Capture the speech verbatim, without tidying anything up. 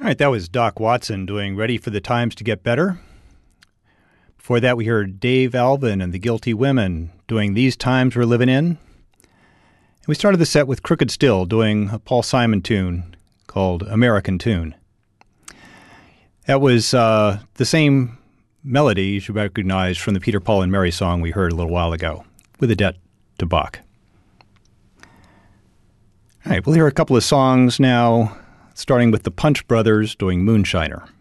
All right, that was Doc Watson doing Ready for the Times to Get Better. Before that, we heard Dave Alvin and the Guilty Women doing These Times We're Living In. And we started the set with Crooked Still doing a Paul Simon tune called American Tune. That was uh, the same melody you should recognize from the Peter, Paul, and Mary song we heard a little while ago, With a Debt to Bach. All right, we'll hear a couple of songs now, starting with the Punch Brothers doing Moonshiner.